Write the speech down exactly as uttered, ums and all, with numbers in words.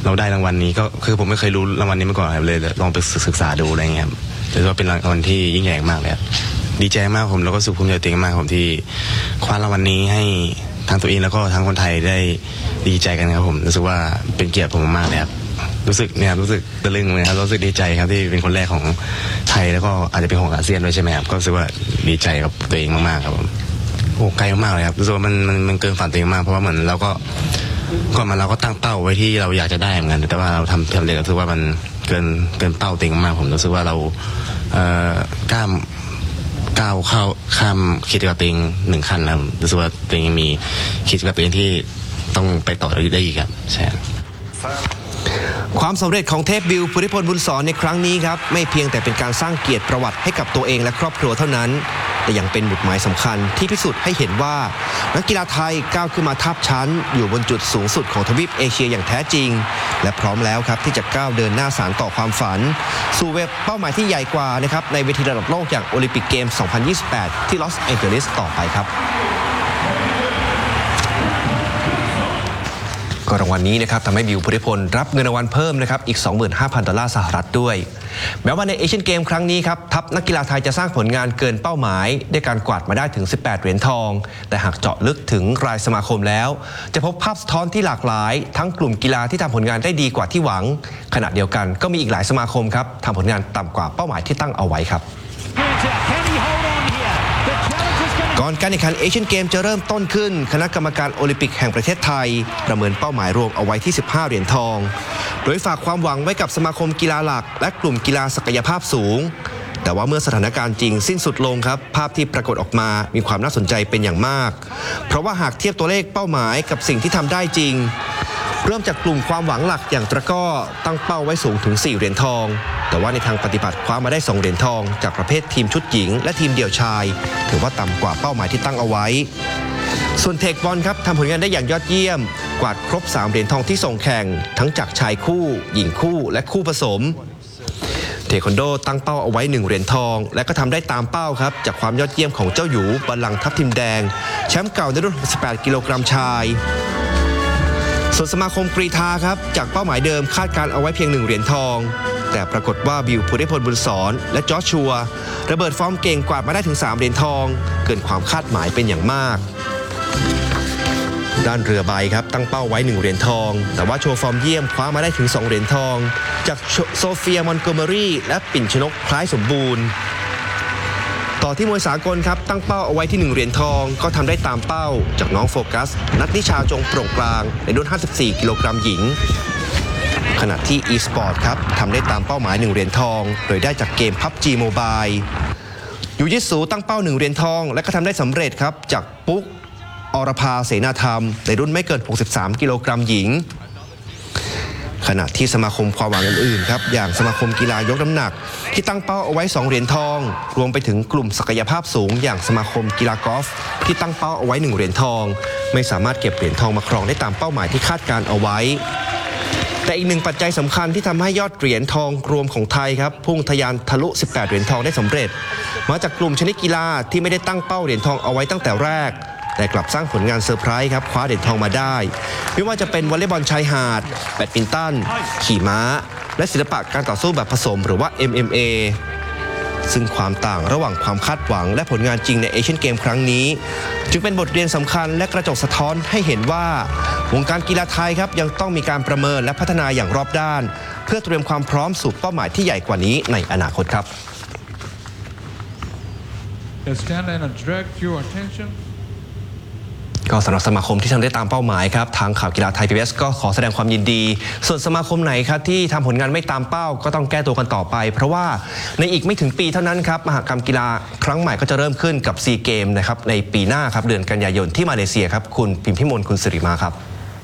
เราได้รางวัลนี้ก็คือผมไม่เคยรู้รางวัลนี้มาก่อนครับเลยลองไปศึกษาดูอะไรเงี้ยครับถือว่าเป็นรางวัลที่ยิ่งใหญ่มากเลยดีใจมากผมแล้วก็สุขภูมิใจตัวเองมากผมที่คว้ารางวัลนี้ให้ทั้งตัวเองแล้วก็ทั้งคนไทยได้ดีใจกันครับผมรู้สึกว่าเป็นเกียรติผมมากเลยครับรู้สึกเนี่ยรู้สึกตะลึงเลยครับรู้สึกดีใจครับที่เป็นคนแรกของไทยแล้วก็อาจจะเป็นของอาเซียนด้วยใช่ไหมครับก็รู้สึกว่าดีใจกับตัวเองมากๆครับผมโอ้ไกลมากเลยครับรู้สึกว่ามันมันมันเกินฝันตัวเองมากเพราะว่าเหมือนเราก็ก่อนมาเราก็ตั้งเป้าไว้ที่เราอยากจะได้เหมือนกันแต่ว่าเราทำทำเลยรู้สึกว่ามันเกินเกินเป้าตัวเองมากผมรู้สึกว่าเราเอ่อกล้ามก้าวเข้าข้ามคิดกับตัวเองหนึ่งขั้นแล้วรู้สึกว่าตัวเองมีคิดกับตัวเองที่ต้องไปต่อได้อีกครับใช่ความสำเร็จของเทพบิวภูริพลบุญสอนในครั้งนี้ครับไม่เพียงแต่เป็นการสร้างเกียรติประวัติให้กับตัวเองและครอบครัวเท่านั้นแต่ยังเป็นหมุดหมายสำคัญที่พิสูจน์ให้เห็นว่านักกีฬาไทยก้าวขึ้นมาทับชั้นอยู่บนจุดสูงสุดของทวีปเอเชียอย่างแท้จริงและพร้อมแล้วครับที่จะก้าวเดินหน้าสานต่อความฝันสู่เป้าหมายที่ใหญ่กว่านะครับในเวทีระดับโลกอย่างโอลิมปิกเกม สองพันยี่สิบแปด ที่ลอสแองเจลิสต่อไปครับก็รางวัลนี้นะครับทำให้บิวภูริพลรับเงินรางวัลเพิ่มนะครับอีก สองหมื่นห้าพัน ดอลลาร์สหรัฐด้วยแม้ว่าในเอเชียนเกมครั้งนี้ครับทัพนักกีฬาไทยจะสร้างผลงานเกินเป้าหมายด้วยการกวาดมาได้ถึงสิบแปดเหรียญทองแต่หากเจาะลึกถึงรายสมาคมแล้วจะพบภาพสะท้อนที่หลากหลายทั้งกลุ่มกีฬาที่ทำผลงานได้ดีกว่าที่หวังขณะเดียวกันก็มีอีกหลายสมาคมครับทำผลงานต่ำกว่าเป้าหมายที่ตั้งเอาไว้ครับก่อนการแข่งขันเอเชียนเกมจะเริ่มต้นขึ้นคณะกรรมการโอลิมปิกแห่งประเทศไทยประเมินเป้าหมายรวมเอาไว้ที่สิบห้าเหรียญทองโดยฝากความหวังไว้กับสมาคมกีฬาหลักและกลุ่มกีฬาศักยภาพสูงแต่ว่าเมื่อสถานการณ์จริงสิ้นสุดลงครับภาพที่ปรากฏออกมามีความน่าสนใจเป็นอย่างมากเพราะว่าหากเทียบตัวเลขเป้าหมายกับสิ่งที่ทำได้จริงเริ่มจากกลุ่มความหวังหลักอย่างตะกร้อตั้งเป้าไว้สูงถึงสี่เหรียญทองแต่ว่าในทางปฏิบัติคว้ามาได้สองเหรียญทองจากประเภททีมชุดหญิงและทีมเดี่ยวชายถือว่าต่ำกว่าเป้าหมายที่ตั้งเอาไว้ส่วนเทคบอลครับทำผลงานได้อย่างยอดเยี่ยมกวาดครบสามเหรียญทองที่ส่งแข่งทั้งจากชายคู่หญิงคู่และคู่ผสมเทควันโดตั้งเป้าเอาไว้หนึ่งเหรียญทองและก็ทำได้ตามเป้าครับจากความยอดเยี่ยมของเจ้าหยูบัลลังก์ทัพทิมแดงแชมป์เก่าในรุ่นหกสิบแปดกิโลกรัมชายส่วนสมาคมกรีฑาครับจากเป้าหมายเดิมคาดการเอาไว้เพียงหนึ่งเหรียญทองแต่ปรากฏว่าบิวภูริพลบุญสอนและจอร์จชัวระเบิดฟอร์มเก่งกวาดมาได้ถึงสามเหรียญทองเกินความคาดหมายเป็นอย่างมากด้านเรือใบครับตั้งเป้าไว้หนึ่งเหรียญทองแต่ว่าโชว์ฟอร์มเยี่ยมคว้ามาได้ถึงสองเหรียญทองจากโซเฟียมอนโกเมอรี่และปิ่นชนกคล้ายสมบูรณ์ต่อที่มวยสากลครับตั้งเป้าเอาไว้ที่หนึ่งเหรียญทองก็ทำได้ตามเป้าจากน้องโฟกัสนัทนิชาจงโปร่งกลางในรุ่นห้าสิบสี่กิโลกรัมหญิงขณะที่ e-sport ครับทำได้ตามเป้าหมายหนึ่งเหรียญทองโดยได้จากเกม พับจี Mobile ยูยิสูตั้งเป้าหนึ่งเหรียญทองและก็ทำได้สำเร็จครับจากปุ๊กอรภาเสนาธรรมในรุ่นไม่เกินหกสิบสามกิโลกรัมหญิงขณะที่สมาคมความหวังอื่นๆครับอย่างสมาคมกีฬายกน้ำหนักที่ตั้งเป้าเอาไว้สองเหรียญทองรวมไปถึงกลุ่มศักยภาพสูงอย่างสมาคมกีฬากอล์ฟที่ตั้งเป้าเอาไว้หนึ่งเหรียญทองไม่สามารถเก็บเหรียญทองมาครองได้ตามเป้าหมายที่คาดการเอาไว้แต่อีกหนึ่งปัจจัยสำคัญที่ทำให้ยอดเหรียญทองรวมของไทยครับพุ่งทะยานทะลุสิบแปดเหรียญทองได้สำเร็จมาจากกลุ่มชนิดกีฬาที่ไม่ได้ตั้งเป้าเหรียญทองเอาไว้ตั้งแต่แรกแต่กลับสร้างผลงานเซอร์ไพรส์ครับคว้าเหรียญทองมาได้ไม่ว่าจะเป็นวอลเลย์บอลชายหาดแบดมินตันขี่ม้าและศิลปะการต่อสู้แบบผสมหรือว่า เอ็ม เอ็ม เอ ซึ่งความต่างระหว่างความคาดหวังและผลงานจริงในเอเชียนเกมครั้งนี้จึงเป็นบทเรียนสำคัญและกระจกสะท้อนให้เห็นว่าวงการกีฬาไทยครับยังต้องมีการประเมินและพัฒนาอย่างรอบด้านเพื่อเตรียมความพร้อมสู่เป้าหมายที่ใหญ่กว่านี้ในอนาคตครับ ก็สำหรับสมาคมที่ทำได้ตามเป้าหมายครับทางข่าวกีฬาไทย พี บี เอส ก็ขอแสดงความยินดีส่วนสมาคมไหนครับที่ทำผลงานไม่ตามเป้าก็ต้องแก้ตัวกันต่อไปเพราะว่าในอีกไม่ถึงปีเท่านั้นครับมหกรรมกีฬาครั้งใหม่ก็จะเริ่มขึ้นกับซีเกมนะครับในปีหน้าครับเดือนกันยายนที่มาเลเซียครับคุณพิมพิมลคุณสิริมาครับ